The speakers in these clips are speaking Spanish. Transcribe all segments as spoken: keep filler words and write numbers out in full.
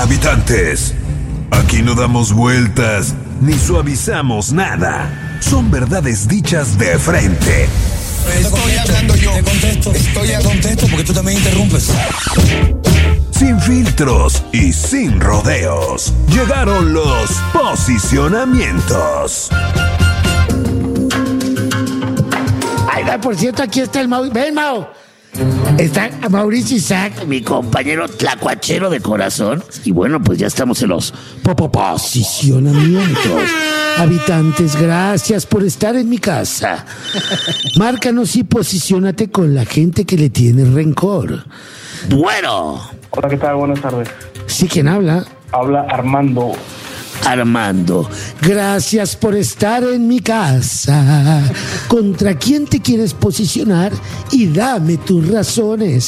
Habitantes, aquí no damos vueltas ni suavizamos nada. Son verdades dichas de frente. Estoy hablando yo. Te contesto. Estoy a contesto porque tú también interrumpes. Sin filtros y sin rodeos. Llegaron los posicionamientos. Ay, por cierto, aquí está el Mau. Ven, Mau. Está Mauricio Isaac, mi compañero tlacuachero de corazón. Y bueno, pues ya estamos en los posicionamientos. Habitantes, gracias por estar en mi casa. Márcanos y posiciónate con la gente que le tiene rencor. Bueno. Hola, ¿qué tal? Buenas tardes. ¿Sí? ¿Quién habla? Habla Armando. Armando, gracias por estar en mi casa. ¿Contra quién te quieres posicionar? Y dame tus razones.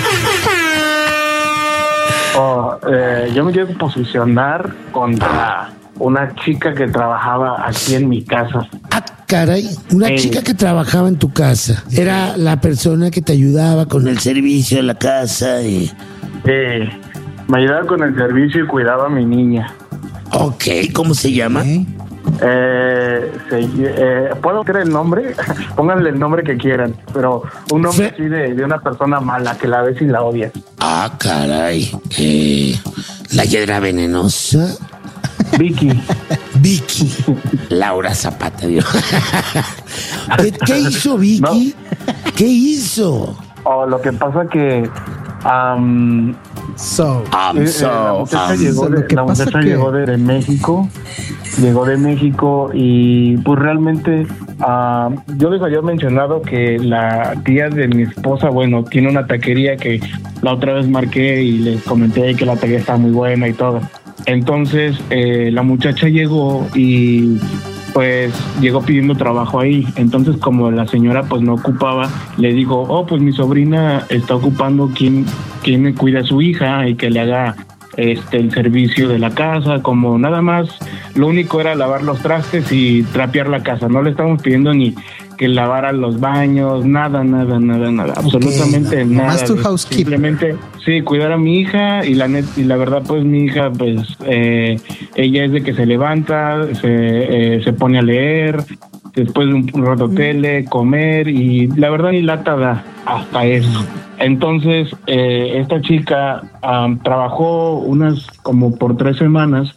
Oh, eh, yo me quiero posicionar contra una chica que trabajaba aquí en mi casa. Ah, caray, una hey. chica que trabajaba en tu casa. Era la persona que te ayudaba con el servicio de la casa. Y... Eh, me ayudaba con el servicio y cuidaba a mi niña. Ok, ¿cómo se llama? Eh, se, eh, ¿Puedo creer el nombre? Pónganle el nombre que quieran, pero un nombre así de, de una persona mala que la ves y la odias. Ah, caray. Eh, ¿La hiedra venenosa? Vicky. Vicky. Laura Zapata, Dios. ¿Qué, ¿Qué hizo Vicky? ¿No? ¿Qué hizo? Oh, lo que pasa que... Um, So, um, eh, so, la muchacha, um, llegó, so de, la muchacha que... llegó de, de México, llegó de México y pues realmente uh, yo les había mencionado que la tía de mi esposa, bueno, tiene una taquería que la otra vez marqué y les comenté que la taquería está muy buena y todo. Entonces eh, la muchacha llegó y pues llegó pidiendo trabajo ahí. Entonces, como la señora pues no ocupaba, le digo, oh, pues mi sobrina está ocupando quien, quien me cuida a su hija y que le haga este el servicio de la casa, como nada más, lo único era lavar los trastes y trapear la casa. No le estamos pidiendo ni que lavara los baños, nada, nada, nada, nada, okay, absolutamente no, nada. Tu housekeeper. Simplemente, sí, cuidar a mi hija y la net, y la verdad, pues mi hija, pues eh, ella es de que se levanta, se, eh, se pone a leer, después de un rato tele, comer y la verdad ni lata da hasta eso. Entonces, eh, esta chica um, trabajó unas como por tres semanas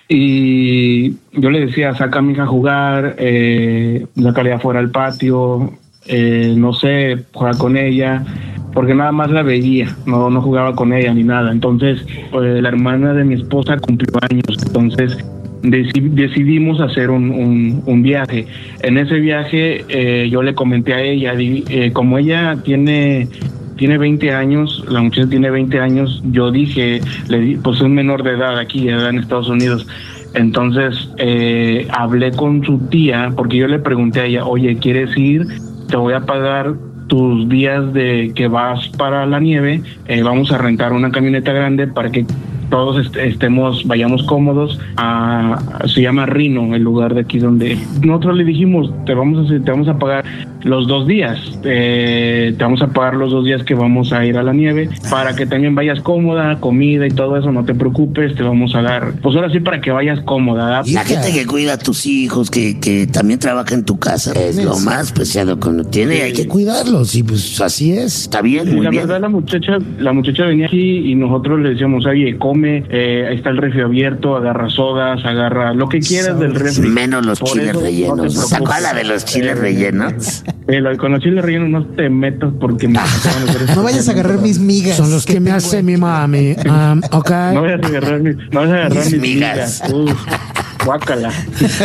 y yo le decía, saca a mi hija a jugar, eh, sácale afuera al patio, eh, no sé, juega con ella, porque nada más la veía, no, no jugaba con ella ni nada. Entonces, eh, la hermana de mi esposa cumplió años, entonces decidimos hacer un, un, un viaje. En ese viaje eh, yo le comenté a ella, eh, como ella tiene... tiene veinte años, la muchacha tiene veinte años, yo dije, le di, pues es menor de edad aquí, ya en Estados Unidos. Entonces eh, hablé con su tía, porque yo le pregunté a ella, oye, ¿quieres ir? Te voy a pagar tus días de que vas para la nieve, eh, vamos a rentar una camioneta grande para que todos est- estemos, vayamos cómodos. A, se llama Reno, el lugar de aquí donde nosotros le dijimos, te vamos a hacer, te vamos a pagar los dos días, eh, te vamos a pagar los dos días que vamos a ir a la nieve para que también vayas cómoda, comida y todo eso, no te preocupes, te vamos a dar, pues ahora sí para que vayas cómoda. La gente que cuida a tus hijos, que, que también trabaja en tu casa, es lo más preciado que uno tiene, sí. Hay que cuidarlos y pues así es, está bien, sí, muy la bien. verdad la muchacha, la muchacha venía aquí y nosotros le decíamos, oye, come, eh, ahí está el refri abierto, agarra sodas, agarra lo que quieras del refri. Menos los Por chiles rellenos, no ¿sacó la de los chiles eh, rellenos? Eh, con los chiles rellenos no te metas porque me no vayas a agarrar mis migas. Son los que, que me hace aquí. Mi mami. Um, okay. No vayas a agarrar, mi, no vayas a agarrar mis, mis migas. migas. Uf, guácala.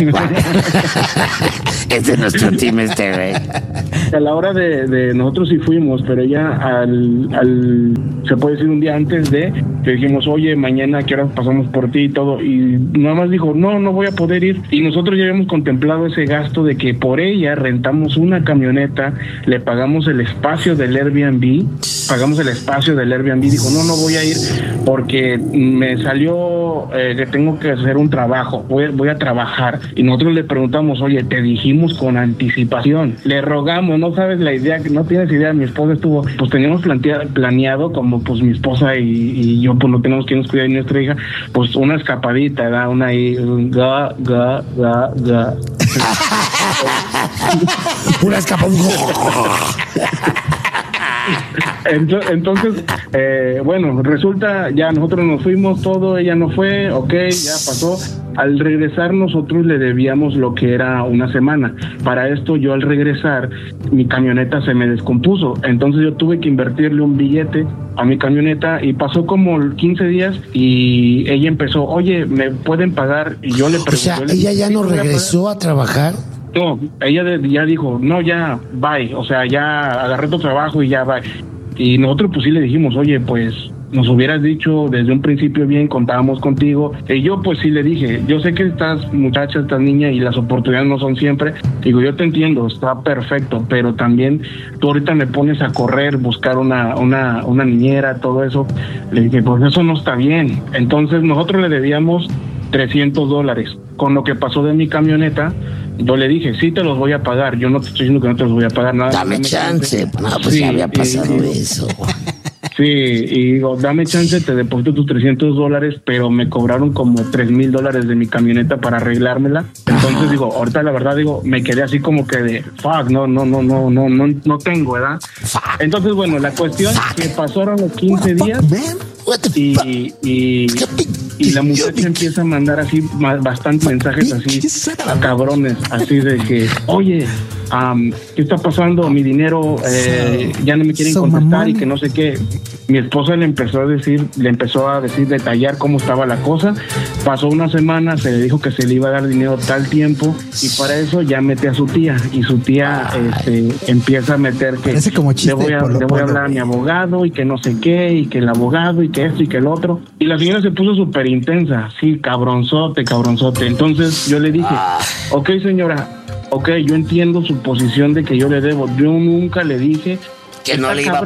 Este es nuestro team este, güey. A la hora de, de nosotros sí fuimos, pero ella al, al se puede decir un día antes de que dijimos, oye, mañana que ahora pasamos por ti y todo, y nada más dijo, no, no voy a poder ir. Y nosotros ya habíamos contemplado ese gasto de que por ella rentamos una camioneta, le pagamos el espacio del Airbnb, pagamos el espacio del Airbnb, dijo, no, no voy a ir porque me salió eh, que tengo que hacer un trabajo, voy voy, voy a trabajar. Y nosotros le preguntamos, oye, te dijimos con anticipación, le rogamos, no sabes la idea, no tienes idea, mi esposa estuvo, pues teníamos plantea, planeado como pues mi esposa y, y yo pues no tenemos que nos cuidar de nuestra hija, pues una escapadita, ¿verdad? Una ahí, ga, ga, ga, ga. Una escapadita. Entonces, eh, bueno, resulta, ya nosotros nos fuimos todo, ella no fue, ok, ya pasó. Al regresar nosotros le debíamos lo que era una semana. Para esto yo al regresar, mi camioneta se me descompuso. Entonces yo tuve que invertirle un billete a mi camioneta y pasó como quince días y ella empezó, oye, ¿me pueden pagar? Y yo le pregunté. O sea, ella ya no regresó a trabajar. No, ella de, ya dijo, no, ya, bye, o sea, ya agarré tu trabajo y ya, bye. Y nosotros pues sí le dijimos, oye, pues nos hubieras dicho desde un principio bien, contábamos contigo. Y yo pues sí le dije, yo sé que estás muchacha, estás niña y las oportunidades no son siempre. Digo, yo te entiendo, está perfecto, pero también tú ahorita me pones a correr, buscar una, una, una niñera, todo eso. Le dije, pues eso no está bien. Entonces nosotros le debíamos trescientos dólares. Con lo que pasó de mi camioneta, yo le dije, sí te los voy a pagar, yo no te estoy diciendo que no te los voy a pagar nada. Dame chance, no, pues sí, ya había pasado y, eso. Sí, y digo, dame chance, te deposito tus trescientos dólares, pero me cobraron como tres mil dólares de mi camioneta para arreglármela. Entonces Ajá. digo, ahorita la verdad digo, me quedé así como que de, fuck, no, no, no, no, no, no, no tengo, ¿verdad? Entonces, bueno, la cuestión que pasaron los quince días y, y, y la muchacha empieza a mandar así bastantes mensajes así a cabrones, así de que, oye, um, ¿qué está pasando? Mi dinero eh, ya no me quieren contestar y que no sé qué. Mi esposa le empezó a decir, le empezó a decir, detallar cómo estaba la cosa. Pasó una semana, se le dijo que se le iba a dar dinero tal tiempo y para eso ya mete a su tía y su tía este, empieza a meter que como chiste, le voy a, le voy a hablar a mi abogado y que no sé qué y que el abogado y que esto y que el otro. Y la señora se puso súper intensa, sí, cabronzote, cabronzote. Entonces yo le dije, ok señora, ok, yo entiendo su posición de que yo le debo. Yo nunca le dije que no le iba a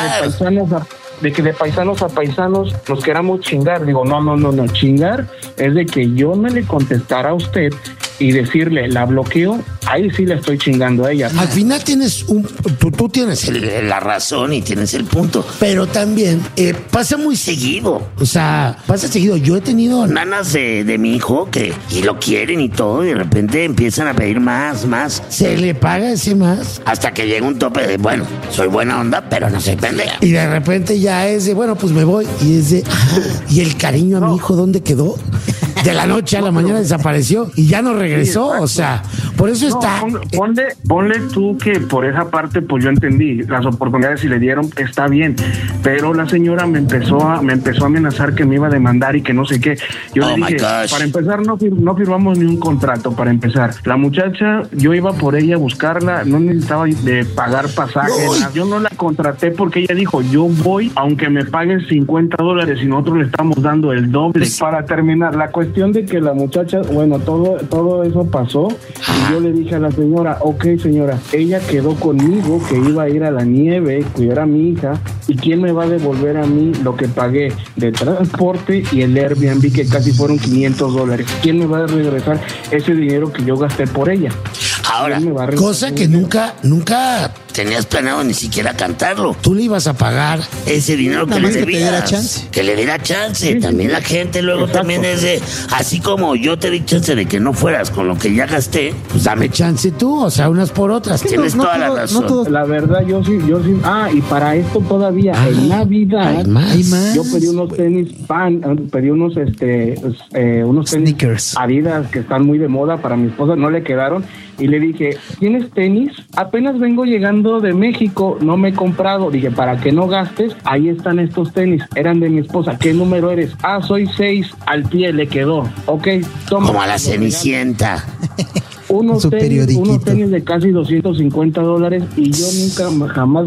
pagar. De que de paisanos a paisanos nos queramos chingar. Digo, no, no, no, no, chingar es de que yo no le contestara a usted y decirle, la bloqueo, ahí sí le estoy chingando a ella. Al final tienes un, tú, tú tienes el, la razón y tienes el punto, pero también eh, pasa muy seguido, o sea, pasa seguido. Yo he tenido nanas de, de mi hijo que y lo quieren y todo, y de repente empiezan a pedir más, más, se le paga ese más, hasta que llega un tope de, bueno, soy buena onda, pero no soy pendeja. Y de repente ya es de, bueno, pues me voy, y es de, ah, y el cariño a mi hijo, ¿dónde quedó? De la noche a la mañana desapareció y ya no regresó, sí, o sea, por eso no, está... Ponle, ponle, ponle tú que por esa parte, pues yo entendí, las oportunidades si le dieron, está bien, pero la señora me empezó a me empezó a amenazar que me iba a demandar y que no sé qué. Yo oh le dije, para empezar, no, fir, no firmamos ni un contrato, para empezar. La muchacha, yo iba por ella a buscarla, no necesitaba de pagar pasaje, no. Yo no la contraté porque ella dijo, yo voy, aunque me paguen cincuenta dólares y nosotros le estamos dando el doble. Para terminar, la cuestión de que la muchacha, bueno, todo todo eso pasó y yo le dije a la señora, ok señora, ella quedó conmigo que iba a ir a la nieve, cuidar a mi hija, y quién me va a devolver a mí lo que pagué de transporte y el Airbnb que casi fueron quinientos dólares, quién me va a regresar ese dinero que yo gasté por ella. Ahora, cosa que nunca, nunca tenías planeado ni siquiera cantarlo. Tú le ibas a pagar ese dinero que le debías. Que le diera chance. Que le diera chance. Sí, también sí. La gente luego Exacto. También es de, así como yo te di chance de que no fueras con lo que ya gasté, pues dame chance tú, o sea, unas por otras. Sí, Tienes no, no toda todo, la razón. No todo. La verdad, yo sí, yo sí. Ah, y para esto todavía, ah, en Navidad, hay más. Hay más. Yo pedí unos tenis pan, pedí unos, este, eh, unos tenis Sneakers. Adidas que están muy de moda para mi esposa, no le quedaron. Y le dije, ¿tienes tenis? Apenas vengo llegando de México, no me he comprado. Dije, para que no gastes, ahí están estos tenis. Eran de mi esposa. ¿Qué número eres? Ah, soy seis. Al pie le quedó. Ok, toma. Como a la Cenicienta. Unos tenis, unos tenis de casi doscientos cincuenta dólares y yo nunca jamás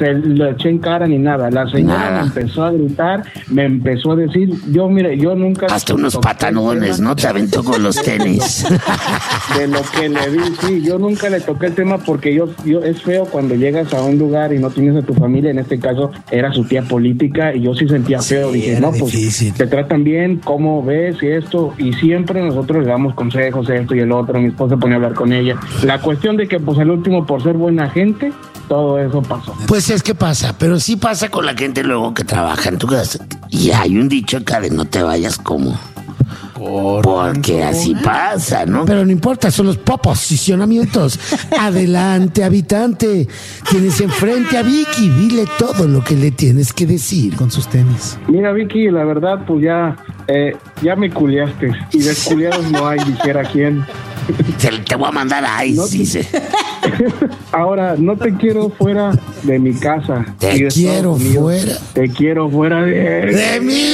se lo eché en cara ni nada. La señora Nada. me empezó a gritar, me empezó a decir, yo mire, yo nunca... Hasta unos patanones, ¿no? Te aventó con los tenis. De lo que le di, sí, yo nunca le toqué el tema porque yo, yo es feo cuando llegas a un lugar y no tienes a tu familia, en este caso era su tía política y yo sí sentía feo, Sí, dije, era no, pues difícil. te tratan bien, ¿cómo ves? Y esto, y siempre nosotros le damos consejos, esto y el otro, mi esposa pone a hablar con ella. La cuestión de que pues el último por ser buena gente, todo eso pasó. Pues es que pasa, pero sí pasa con la gente luego que trabaja en tu casa. Y hay un dicho acá de no te vayas como... Porque así pasa, ¿no? Pero no importa, son los posicionamientos. Adelante, habitante. Tienes enfrente a Vicky. Dile todo lo que le tienes que decir. Con sus tenis. Mira, Vicky, la verdad, pues ya, eh, ya me culiaste. Y desculiados no hay, dijera quién. Te, te voy a mandar a No ISIS. te- Ahora, no te quiero fuera de mi casa. Te Y de quiero Estados Unidos. fuera. Te quiero fuera de... ¡De mí!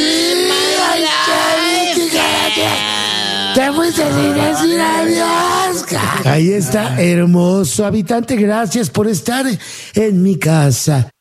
Te fuiste sin decir adiós. Ahí está, hermoso habitante. Gracias por estar en mi casa.